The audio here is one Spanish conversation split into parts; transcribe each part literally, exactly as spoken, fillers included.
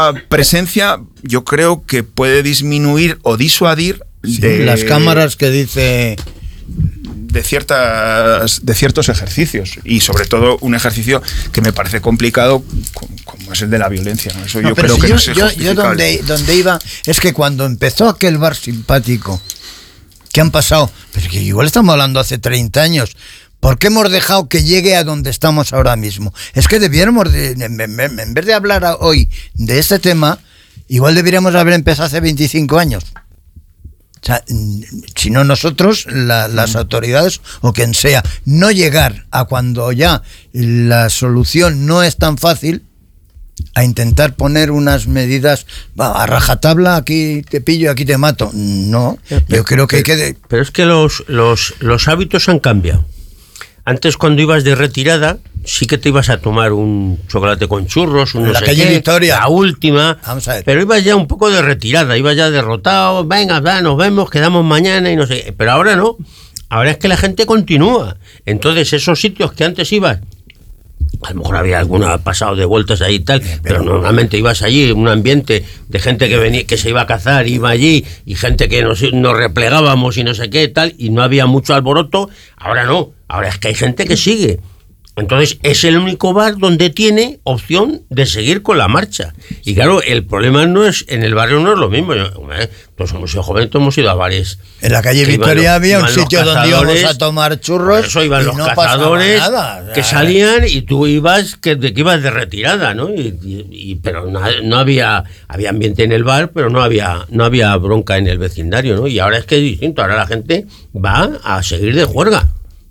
esa presencia yo creo que puede disminuir o disuadir sí, de, las cámaras que dice de ciertas de ciertos ejercicios, y sobre todo un ejercicio que me parece complicado como es el de la violencia, ¿no? Eso no, yo pero creo si que yo, no es yo, justificable. yo donde, donde iba es que cuando empezó aquel bar simpático, que han pasado, pero que igual estamos hablando hace treinta años, ¿por qué hemos dejado que llegue a donde estamos ahora mismo? Es que debiéramos, de, en, en, en vez de hablar hoy de este tema, igual deberíamos haber empezado hace veinticinco años. O sea, si no nosotros, la, las autoridades o quien sea, no llegar a cuando ya la solución no es tan fácil, a intentar poner unas medidas a rajatabla, aquí te pillo, aquí te mato. No, yo creo que hay que... De... Pero es que los, los, los hábitos han cambiado. Antes, cuando ibas de retirada, sí que te ibas a tomar un chocolate con churros, un no la sé calle qué, Victoria, la última. Vamos a ver. Pero ibas ya un poco de retirada, ibas ya derrotado, venga, va, nos vemos, quedamos mañana y no sé qué. Pero ahora no. Ahora es que la gente continúa. Entonces, esos sitios que antes ibas, a lo mejor había alguna pasado de vueltas ahí y tal, pero, pero normalmente ibas allí, un ambiente de gente que venía, que se iba a cazar, iba allí, y gente que nos, nos replegábamos y no sé qué tal, y no había mucho alboroto. Ahora no, ahora es que hay gente que sigue. Entonces es el único bar donde tiene opción de seguir con la marcha. Y claro, el problema no es, en el barrio no es lo mismo. Yo, eh, todos hemos sido jóvenes, todos hemos ido a bares. En la calle Victoria había un sitio donde íbamos a tomar churros. Eso iban y los no cazadores nada, o sea, que salían y tú ibas que, de, que ibas de retirada, ¿no? Y, y, y, pero no, no había había ambiente en el bar, pero no había no había bronca en el vecindario, ¿no? Y ahora es que es distinto. Ahora la gente va a seguir de juerga.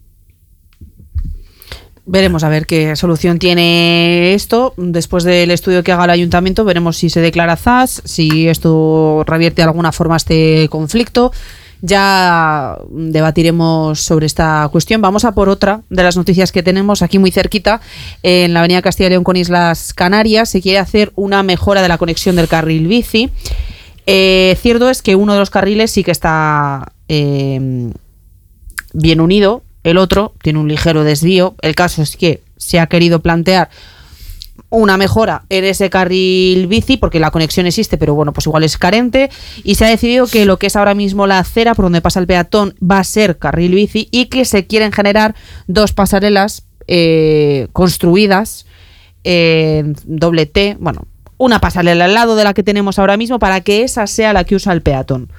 Veremos a ver qué solución tiene esto. Después del estudio que haga el ayuntamiento, veremos si se declara Z A S, si esto revierte de alguna forma este conflicto. Ya debatiremos sobre esta cuestión. Vamos a por otra de las noticias que tenemos aquí muy cerquita. En la avenida Castilla y León con Islas Canarias se quiere hacer una mejora de la conexión del carril bici. Eh, cierto es que uno de los carriles sí que está eh, bien unido. El otro tiene un ligero desvío. El caso es que se ha querido plantear una mejora en ese carril bici porque la conexión existe, pero bueno, pues igual es carente, y se ha decidido que lo que es ahora mismo la acera por donde pasa el peatón va a ser carril bici, y que se quieren generar dos pasarelas eh, construidas en doble T, bueno, una pasarela al lado de la que tenemos ahora mismo para que esa sea la que usa el peatón.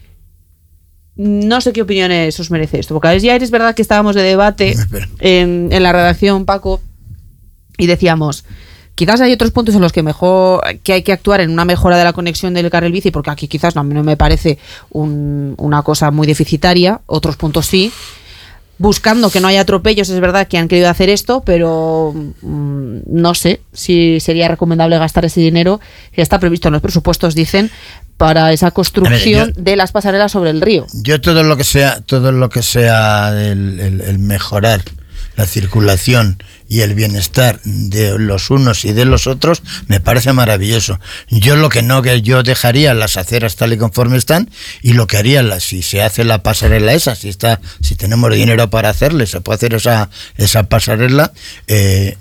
No sé qué opiniones os merece esto, porque ya es verdad que estábamos de debate en, en la redacción, Paco, y decíamos, quizás hay otros puntos en los que mejor que hay que actuar en una mejora de la conexión del carril bici, porque aquí quizás no, no me parece un, una cosa muy deficitaria, otros puntos sí, buscando que no haya atropellos. Es verdad que han querido hacer esto, pero mmm, no sé si sería recomendable gastar ese dinero que está previsto en los presupuestos, dicen, para esa construcción ver, yo, de las pasarelas sobre el río. Yo todo lo que sea, todo lo que sea el, el, el mejorar la circulación y el bienestar de los unos y de los otros me parece maravilloso. Yo lo que no, que yo dejaría las aceras tal y conforme están, y lo que haría, la, si se hace la pasarela esa, si está, si tenemos dinero para hacerle, se puede hacer esa, esa pasarela, eh,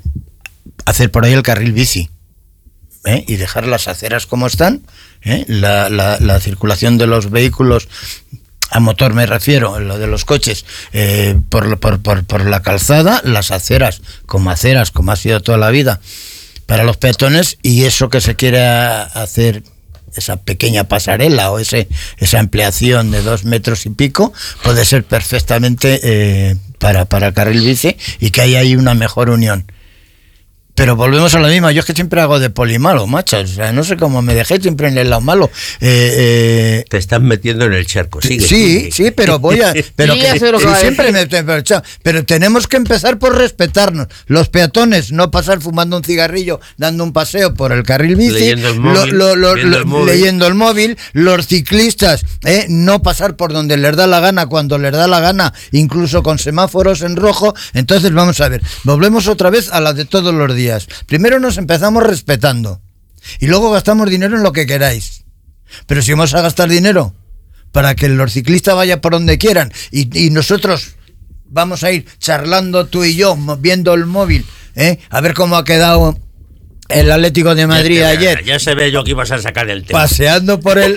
hacer por ahí el carril bici. ¿Eh? Y dejar las aceras como están, ¿eh? la, la, la circulación de los vehículos a motor me refiero, lo de los coches, eh, por, por, por, por la calzada, las aceras como aceras, como ha sido toda la vida para los peatones, y eso que se quiere hacer, esa pequeña pasarela o ese esa ampliación de dos metros y pico, puede ser perfectamente eh, para, para el carril bici, y que haya ahí una mejor unión. Pero volvemos a la misma. Yo es que siempre hago de polimalo, macho. O sea, no sé cómo me dejé siempre en el lado malo. Eh, eh, Te estás metiendo en el charco. Sigue, sí, sigue. sí, pero voy a... Pero, sí, que, lo que sí, siempre me, pero, pero tenemos que empezar por respetarnos. Los peatones, no pasar fumando un cigarrillo, dando un paseo por el carril bici. Leyendo el móvil. Lo, lo, lo, leyendo, el móvil. leyendo el móvil. Los ciclistas, eh, no pasar por donde les da la gana, cuando les da la gana, incluso con semáforos en rojo. Entonces, vamos a ver. Volvemos otra vez a la de todos los días. Primero nos empezamos respetando y luego gastamos dinero en lo que queráis, pero si vamos a gastar dinero para que los ciclistas vayan por donde quieran y, y nosotros vamos a ir charlando tú y yo, viendo el móvil, ¿eh? A ver cómo ha quedado el Atlético de Madrid ya, ayer. Ya se ve yo que ibas a sacar el tema. Paseando por el...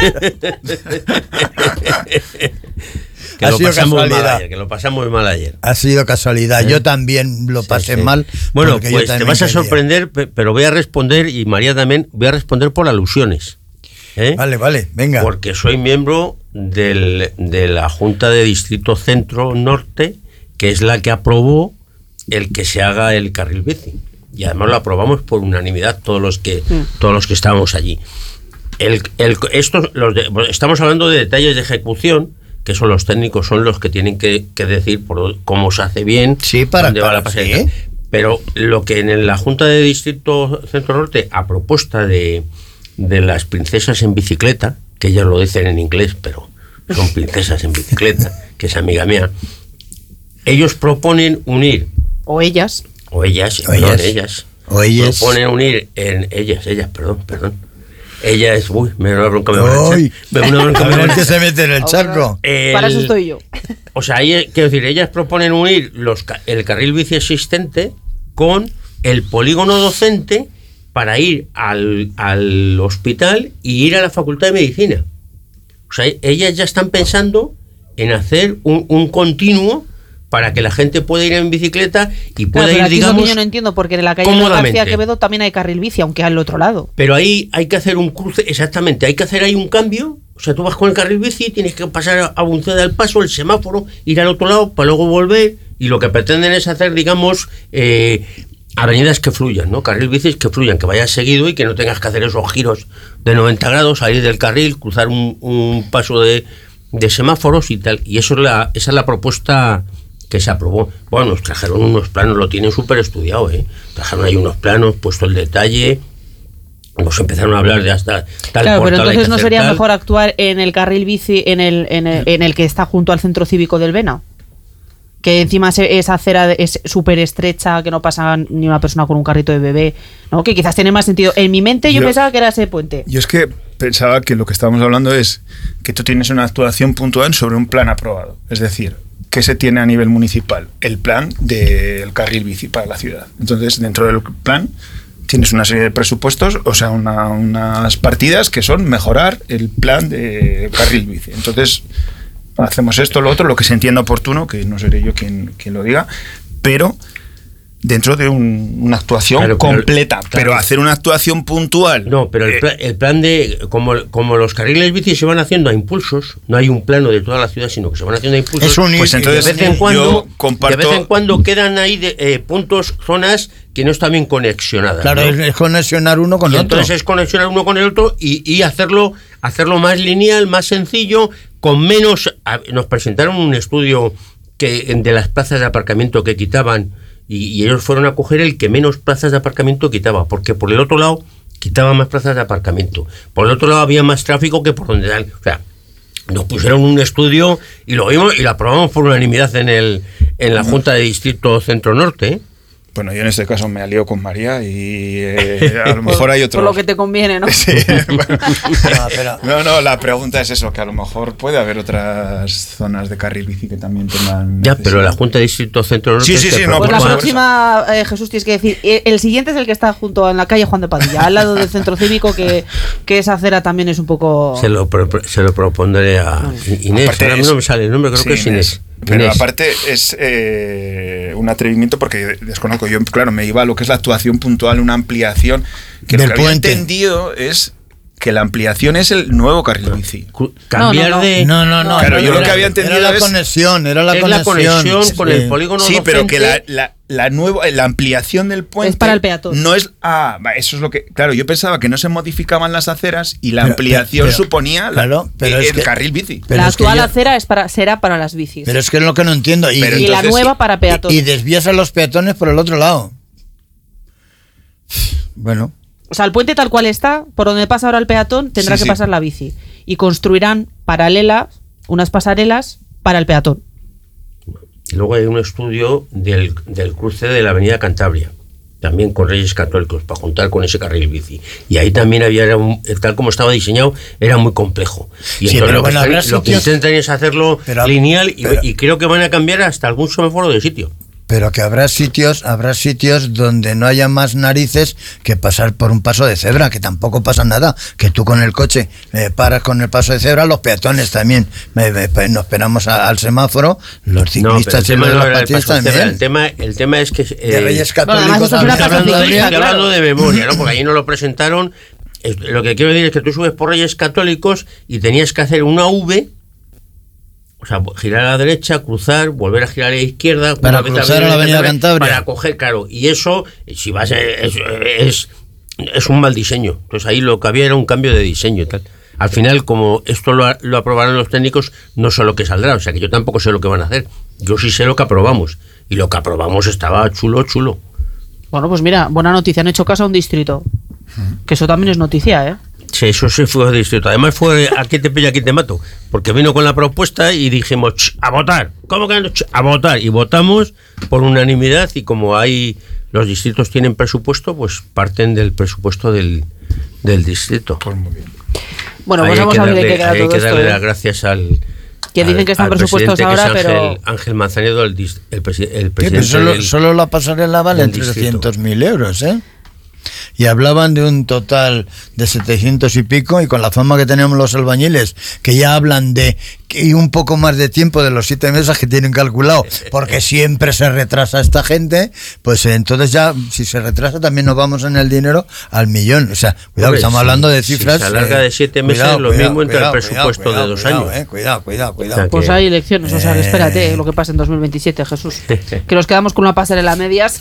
que, ha lo sido pasamos mal casualidad. ayer, que lo pasamos muy mal ayer. Ha sido casualidad. ¿Eh? Yo también lo Sí, pasé sí. mal. Bueno, porque yo pues te también vas a quería. sorprender, pe- pero voy a responder, y María también, voy a responder por alusiones. ¿eh? Vale, vale, venga. Porque soy miembro del, de la Junta de Distrito Centro Norte, que es la que aprobó el que se haga el carril bici. Y además lo aprobamos por unanimidad todos los que, mm. todos los que estábamos allí. El, el, estos, los de, estamos hablando de detalles de ejecución, que son los técnicos, son los que tienen que, que decir por cómo se hace bien, sí, para, dónde va para, la pasarela. ¿sí? Pero lo que en la Junta de Distrito Centro Norte, a propuesta de, de las princesas en bicicleta, que ellas lo dicen en inglés, pero son princesas en bicicleta, que es amiga mía, ellos proponen unir... O ellas. O ellas, o perdón, ellas. ellas. O ellas. Proponen unir en ellas, ellas, perdón, perdón. Ella es, uy, me da una bronca, me van a echar. Me da una bronca, me van a que echar. se mete en el charco. El, Para eso estoy yo. O sea, ahí, quiero decir, ellas proponen unir los, el carril bici existente con el polígono docente para ir al, al hospital y ir a la Facultad de Medicina. O sea, ellas ya están pensando en hacer un, un continuo para que la gente pueda ir en bicicleta y pueda claro, pero ir, aquí digamos, es lo que yo no entiendo, porque en la calle García Quevedo también hay carril bici, aunque al otro lado. Pero ahí hay que hacer un cruce, exactamente, hay que hacer ahí un cambio. O sea, tú vas con el carril bici, tienes que pasar a Bunceda del Paso, el semáforo, ir al otro lado para luego volver, y lo que pretenden es hacer, digamos, eh, avenidas que fluyan, ¿no? Carril bicis que fluyan, que vayas seguido y que no tengas que hacer esos giros de noventa grados, salir del carril, cruzar un, un paso de, de semáforos y tal. Y eso es la, esa es la propuesta que se aprobó. Bueno, nos trajeron unos planos, lo tienen súper estudiado, ¿eh? Trajeron ahí unos planos, puesto el detalle, nos empezaron a hablar de hasta tal claro, portal. pero entonces no sería tal. mejor actuar en el carril bici en el, en el, en el que está junto al centro cívico del Vena, que encima esa acera es súper estrecha, que no pasa ni una persona con un carrito de bebé, ¿no? Que quizás tiene más sentido. En mi mente yo, yo pensaba que era ese puente. Yo es que pensaba que lo que estábamos hablando es que tú tienes una actuación puntual sobre un plan aprobado, es decir, ¿qué se tiene a nivel municipal? El plan del carril bici para la ciudad. Entonces, dentro del plan tienes una serie de presupuestos, o sea, una, unas partidas que son mejorar el plan de carril bici. Entonces, hacemos esto, lo otro, lo que se entienda oportuno, que no seré yo quien, quien lo diga, pero dentro de un, una actuación claro, pero, completa, claro. Pero hacer una actuación puntual. No, pero el, eh, plan, el plan de, como, como los carriles bici se van haciendo a impulsos, no hay un plano de toda la ciudad, sino que se van haciendo a impulsos. Es un, pues entonces de vez en cuando, yo comparto, de vez en cuando quedan ahí de, eh, puntos, zonas que no están bien conexionadas. Claro, ¿no? es, es conexionar uno con y otro. Entonces es conexionar uno con el otro y, y hacerlo, hacerlo más lineal, más sencillo, con menos. A, nos presentaron un estudio que de las plazas de aparcamiento que quitaban. Y, y ellos fueron a coger el que menos plazas de aparcamiento quitaba, porque por el otro lado quitaba más plazas de aparcamiento. Por el otro lado había más tráfico que por donde dan. O sea, nos pusieron un estudio y lo vimos y lo aprobamos por unanimidad en el en la Junta de Distrito Centro Norte, ¿eh? Bueno, yo en este caso me alío con María y eh, a lo mejor hay otro... Por lo que te conviene, ¿no? Sí, bueno. no, pero... no, no, la pregunta es eso, que a lo mejor puede haber otras zonas de carril bici que también tengan... Ya, pero la Junta de Distrito Centro Norte... Sí, sí, sí, no, pues la por próxima, eh, Jesús, tienes que decir, el siguiente es el que está junto a la calle Juan de Padilla, al lado del centro cívico, que, que esa acera también es un poco... Se lo, pro, se lo propondré a bueno. Inés, aparte ahora es, no me sale el nombre, creo sí, que es Inés. Inés. Pero Inés. Aparte es eh, un atrevimiento porque desconozco, yo claro me iba a lo que es la actuación puntual, una ampliación que del lo que puente. había entendido es que la ampliación es el nuevo carril bici. Cambiar no, no, no. de... No, no, no. Claro, no, yo era, lo que había entendido era la es... conexión, era la es conexión. la conexión sí. con el polígono Sí, docente. pero que la, la, la nueva, la ampliación del puente... Es para el peatón. No es... Ah, eso es lo que... Claro, yo pensaba que no se modificaban las aceras y la Pero, ampliación pero, suponía claro, la, pero el, es el que, carril bici. Pero la es que actual yo, acera es para, será para las bicis. Pero es que es lo que no entiendo. Y, pero y entonces, la nueva para peatones. Y, y desvías a los peatones por el otro lado. Bueno... O sea, el puente tal cual está, por donde pasa ahora el peatón, tendrá sí, que sí. pasar la bici. Y construirán paralelas, unas pasarelas para el peatón. Y luego hay un estudio del, del cruce de la Avenida Cantabria, también con Reyes Católicos, para juntar con ese carril bici. Y ahí también había, era un, tal como estaba diseñado, era muy complejo. Y sí, entonces lo, bueno, que, lo que intentan es hacerlo pero, lineal y, pero, y creo que van a cambiar hasta algún semáforo de sitio. pero que habrá sitios, habrá sitios donde no haya más narices que pasar por un paso de cebra, que tampoco pasa nada, que tú con el coche eh, paras con el paso de cebra, los peatones también, me, me, nos esperamos a, al semáforo, los ciclistas no, y los no patinetas también. Cebra, el tema, el tema es que eh, de Reyes Católicos, bueno, también, hablando, hablando, claro. hablando de memoria, ¿no? Porque allí no lo presentaron. Lo que quiero decir es que tú subes por Reyes Católicos y tenías que hacer una V, o sea, girar a la derecha, cruzar, volver a girar a la izquierda para cruzar a la Avenida Cantabria, para coger, claro, y eso, si vas a, es, es, es un mal diseño. Entonces ahí lo que había era un cambio de diseño y tal. Al final, como esto lo, lo aprobarán los técnicos, no sé lo que saldrá, o sea que yo tampoco sé lo que van a hacer. Yo sí sé lo que aprobamos, y lo que aprobamos estaba chulo, chulo. Bueno, pues mira, buena noticia, han hecho caso a un distrito, que eso también es noticia, ¿eh? Sí, eso sí fue distrito. Además fue aquí te pillo, aquí te mato. Porque vino con la propuesta y dijimos, ch, a votar. ¿Cómo que no? Ch, a votar. Y votamos por unanimidad y como hay los distritos tienen presupuesto, pues parten del presupuesto del, del distrito. Pues muy bien. Bueno, ahí pues vamos a ver de qué queda hay todo que esto. darle ¿eh? las gracias al... Que dicen al, que están al presupuestos ahora, Ángel, pero... Ángel Manzanedo, el, el, el, presi- el sí, presidente pero solo, del, solo la pasarela vale del trescientos mil euros, ¿eh? Y hablaban de un total de setecientos y pico, y con la fama que tenemos los albañiles, que ya hablan de y un poco más de tiempo de los siete meses que tienen calculado, porque siempre se retrasa esta gente, pues entonces ya, si se retrasa, también nos vamos en el dinero al millón. O sea, cuidado, Hombre, estamos si, hablando de cifras... Si se alarga de siete meses, cuidado, lo cuidado, mismo entre cuidado, el presupuesto cuidado, de dos cuidado, años. Eh, cuidado, cuidado, cuidado. O sea, Pues que- hay elecciones, o sea, que Eh. espérate lo que pasa en dos mil veintisiete, Jesús. Que nos quedamos con una pasarela a medias.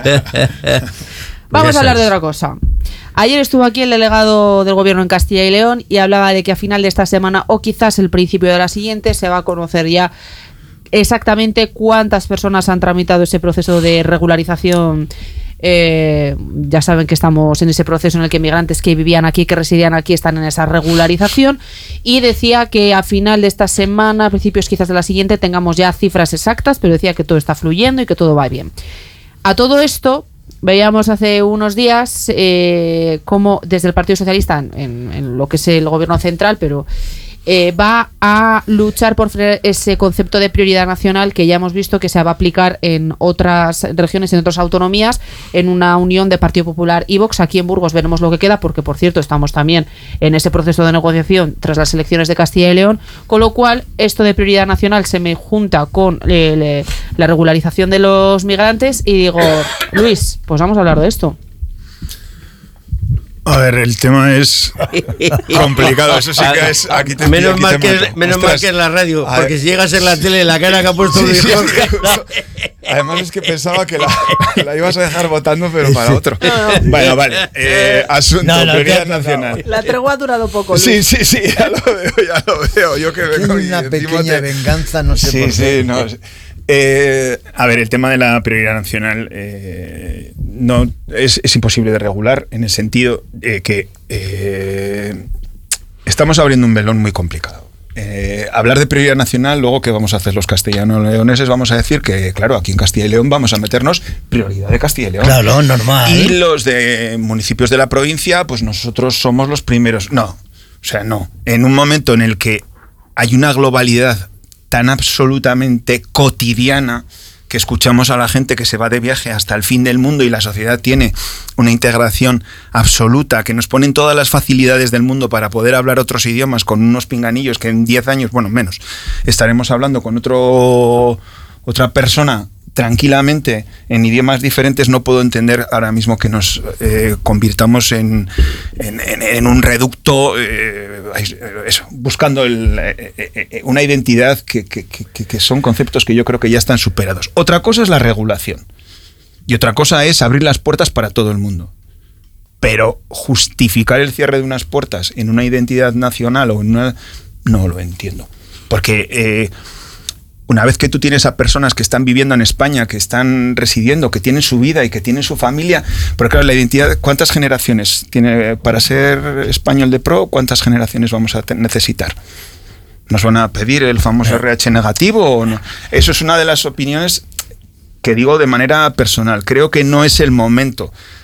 Vamos Ya a hablar de sabes. otra cosa. Ayer estuvo aquí el delegado del gobierno en Castilla y León y hablaba de que a final de esta semana o quizás el principio de la siguiente se va a conocer ya exactamente cuántas personas han tramitado ese proceso de regularización. Eh, ya saben que estamos en ese proceso en el que migrantes que vivían aquí, que residían aquí, están en esa regularización, y decía que a final de esta semana, a principios quizás de la siguiente, tengamos ya cifras exactas, pero decía que todo está fluyendo y que todo va bien. A todo esto, veíamos hace unos días eh, cómo desde el Partido Socialista, en, en lo que es el gobierno central, pero eh, va a luchar por frenar ese concepto de prioridad nacional que ya hemos visto que se va a aplicar en otras regiones, en otras autonomías, en una unión de Partido Popular y Vox. Aquí en Burgos veremos lo que queda, porque por cierto estamos también en ese proceso de negociación tras las elecciones de Castilla y León, con lo cual esto de prioridad nacional se me junta con eh, le, la regularización de los migrantes y digo, Luis, pues vamos a hablar de esto. A ver, el tema es complicado, eso sí que es... Aquí te menos aquí mal, te que, mato. menos mal Ostras, que en la radio, a porque ver. si llegas en la tele, la cara que ha puesto Sí, Luis sí, Jorge, es que- además es que pensaba que la, la ibas a dejar votando, pero para otro. Bueno, vale. Eh, asunto, No, no, prioridad te- no, nacional. La tregua ha durado poco, Luis. Sí, sí, sí, ya lo veo, ya lo veo. Yo que vengo Tiene y una encima pequeña te- venganza, no sé Sí, por sí, qué. no. Eh, a ver, el tema de la prioridad nacional eh, no es, es imposible de regular en el sentido de que eh, estamos abriendo un melón muy complicado. Eh, hablar de prioridad nacional, luego ¿qué vamos a hacer los castellano-leoneses? Vamos a decir que, claro, aquí en Castilla y León vamos a meternos prioridad de Castilla y León. Claro, normal. Y los de municipios de la provincia, pues nosotros somos los primeros. No, o sea, no. En un momento en el que hay una globalidad tan absolutamente cotidiana que escuchamos a la gente que se va de viaje hasta el fin del mundo y la sociedad tiene una integración absoluta, que nos ponen todas las facilidades del mundo para poder hablar otros idiomas con unos pinganillos que en diez años, bueno, menos, estaremos hablando con otro otra persona tranquilamente en idiomas diferentes. No puedo entender ahora mismo que nos eh, convirtamos en, en, en, en un reducto eh, eso, buscando el, eh, eh, una identidad que, que, que, que son conceptos que yo creo que ya están superados. Otra cosa es la regulación y otra cosa es abrir las puertas para todo el mundo, pero justificar el cierre de unas puertas en una identidad nacional o en una... no lo entiendo, porque eh, una vez que tú tienes a personas que están viviendo en España, que están residiendo, que tienen su vida y que tienen su familia, pero claro, la identidad, ¿cuántas generaciones tiene para ser español de pro? ¿Cuántas generaciones vamos a te- necesitar? ¿Nos van a pedir el famoso R H negativo o no? Eso es una de las opiniones que digo de manera personal. Creo que no es el momento